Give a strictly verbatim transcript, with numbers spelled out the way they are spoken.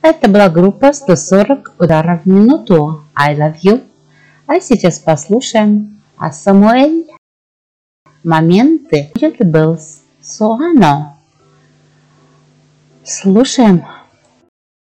Это была группа сто сорок ударов в минуту. I love you. А сейчас послушаем а Самуэль. Моменты. It was Суано. Слушаем.